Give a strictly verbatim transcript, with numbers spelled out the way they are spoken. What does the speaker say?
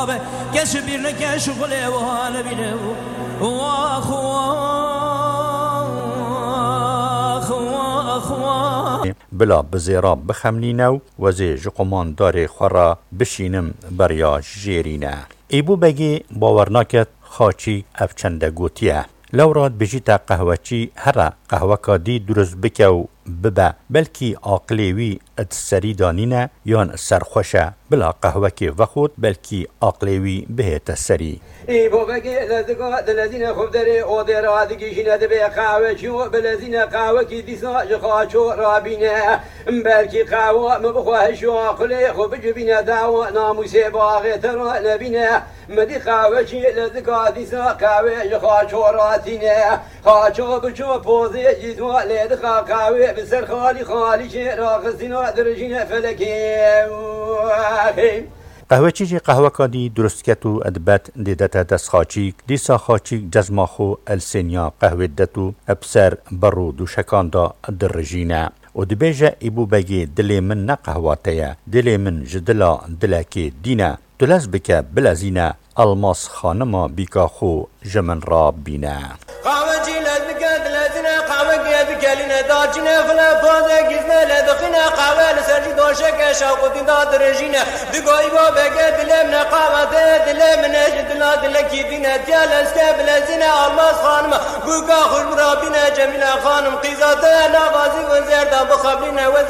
کش بیرن کش خله و حال بیره و آخ و آخ و آخ و بلا بزیرا بخمنینو و زی جقمان دار خورا بشینم بریا جیرینه ایبو بگی باورناکت خاچی افچنده گوتیه لوراد بجیتا قهوه چی هر قهوه کادی درست بکو ببه بلکی عقلیوی اتسری دانینه یان سرخوشه بلا قهوه که وخود بلکی عقلیوی بهت سری ای بابگی لذگاه دلزین خوب داره او در آدگی جنده به قهوه چو بلزین قهوه کی دیسا جخاچو رابینه بلکی قهوه مبخواهش و عقلی خوب جبینه دعوه ناموسه باغه ترا نبینه مدی قهوه چی لذگاه دیسا قهوه جخاچو راتینه خاچو بچو پوزه جیزو لدخا قهوه بسر خالی خالی چه راقصینا درجین فلکه قهوه چیجی قهوه کادی درست کتو ادبت دیدتا دست خاچیک دیسا خاچیک جزماخو السینیا قهوه دتو ابسر برو دو شکاندا درجینه و دبیجه ایبو بگی دلی من نه قهواتیه دلی من جدلا دلکی دینه دلز بکه بلزینه الماس خانما بیکا خو جمن را بینه قهوه چی لذکه دلزینه قهوه که بکلینه دارچینه فلا پازه گیزنه لدخینه قهوه لسرجی دوشک شاقوتی دا درجینه دگاهی با بگه دلم نقامته دلم نجد دلا دلکی دینه دیال اسکه بلزینه الماس خانم بوکا خوش مرابینه جمیله خانم قیزاته نوازی و زرده بخبرینه